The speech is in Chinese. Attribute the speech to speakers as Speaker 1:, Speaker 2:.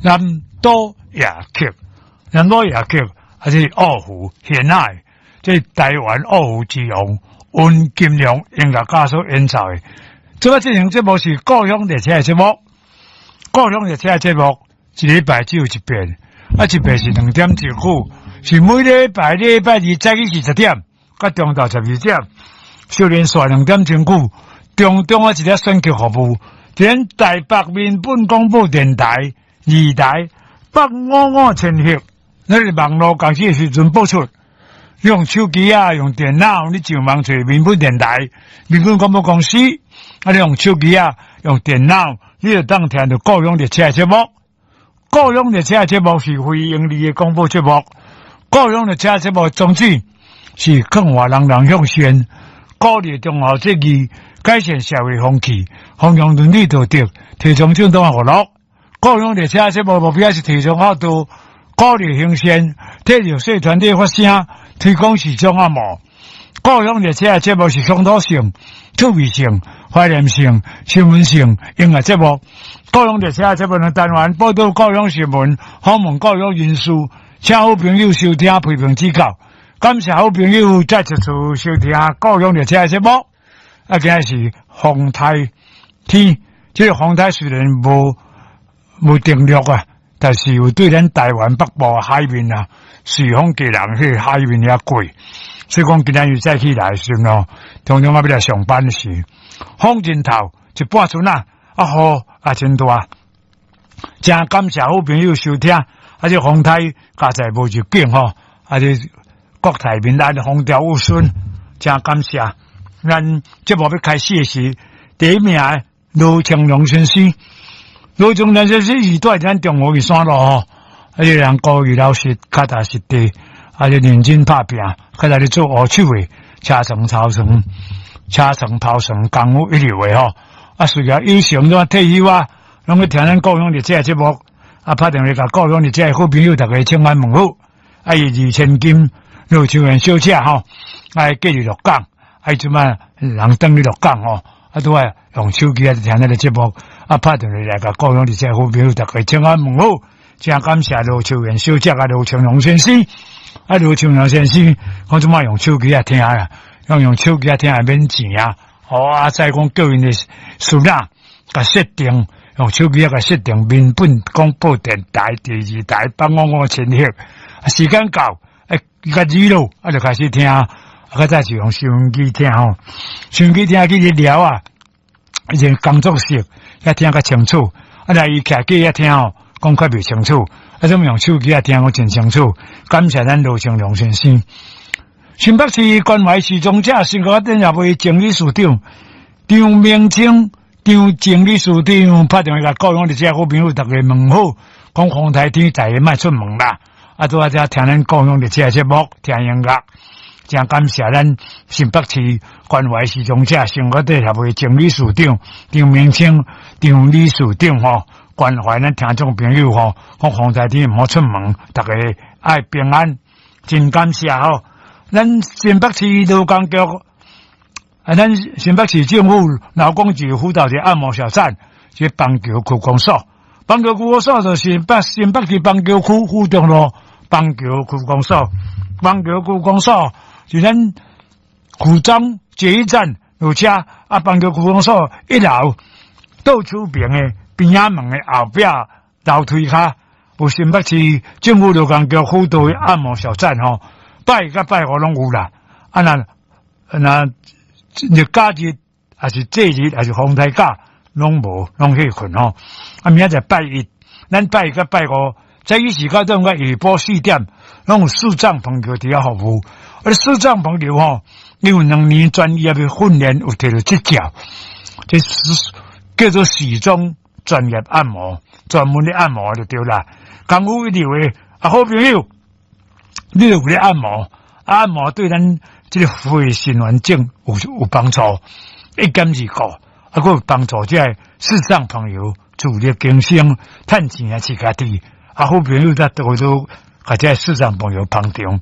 Speaker 1: 南岛夜曲，南岛夜曲还是奥湖现海，即台湾奥湖之王温金良音乐家所演奏的。这个进行节目是故乡列车的节目，故乡列车的节目一礼拜只有一遍，一遍是2点1曲，是每礼拜二早起10点，甲中昼12点，少年线2点1曲，中一个选曲服务，连台北民本广播电台2台855千赫，那是网络公司的时阵播出。用手机啊，用电脑，你上网找民本电台、民本广播公司。你用手机啊，用电脑，你就当听到故乡列车的节目。故乡列车的节目是非盈利的广播节目。故乡列车的节目宗旨是劝华人向善，鼓励中华职业，改善社会风气，弘扬伦理道德，提倡正当活乐。故乡列车的节目目标是提倡孝道，鼓励行善，替弱势团体发声，推广时尚按摩。故乡列车的节目是乡土性、趣味性、怀念性、新闻性音乐节目。故乡列车的节目的单元报道故乡新闻，访问故乡人士，请好朋友收听批评指教。感谢好朋友再一次收听故乡列车的节目。今日是风台天，这个风台虽然无定律啊，但是有对咱台湾北部海面啊，随风给人去海面也过。所以讲今日再起来的时候，通常我要来上班的时，风真透，一半钟啊，雨也真大。真感谢好朋友收听，这风台加在无入境吼，这国泰民安的风调雨顺，真感谢。咱节目要开始的时，第一名罗庆龙先生，罗庆龙先生是在咱中华的山路吼，人高于老实，脚踏实地。认真打拼，佮来做学手的，车床、头床、功夫一流的吼。随后有成怎退休啊，拢去听咱故乡列车节目，拍电话甲故乡列车好朋友大家请安问好。伊2000金罗秋元小姐吼，继续落港，即摆人等你落港吼，都爱用手机听咱个节目，拍电话来甲故乡列车好朋友大家请安问好。真感谢罗秋元小姐甲罗庆龙先生。罗庆龙先生，我即摆用手机听啊，用手机听也免钱啊。再讲个人的数量，甲设定，用手机甲设定民本广播电台第2台855千赫。时间到，甲2路，就开始听，再是用收音机听吼。收音机听去聊啊，已经工作室也听较清楚，来伊徛机也听吼。讲较袂清楚，怎么用手机听我真清楚。感谢咱罗庆龙先生。新北市关怀时钟者新华电视会经理事长张明清、张经理事长拍电话甲故乡的这好朋友大家问好，讲风台天再莫出门啦，都在这听咱故乡的这节目，听音乐。真感谢咱新北市关怀时钟者新华电视会经理事长张明清、张理事长吼。关怀咱听众朋友吼，讲风台天毋好出门，大家爱平安，真感谢吼。咱新北市劳工局，咱新北市政府劳工局辅导一个按摩小站，即邦桥区公所。邦桥区公所就是新北市邦桥区府中路邦桥区公所。邦桥区公所是咱府中捷运站落车，邦桥区公所1楼倒厝边的。边仔门的后壁楼梯骹有新北市政府劳工局辅导的按摩小站吼，拜甲拜五拢有啦。那日假日还是节日还是风台假拢无，拢去困吼。明仔载拜一，咱拜甲拜五，早起时间中个下晡4点，拢有视障朋友伫遐服务。视障朋友吼，因为2年专业的训练有摕到执照，这是叫做始终。专业按摩，专门的按摩就对啦。功夫一流的好朋友，你有咧按摩，按摩对咱这个肺循环症有帮助，一减2个，还有帮助这视障朋友自力更生，赚钱也是家己。好朋友在多多，或者视障朋友帮助。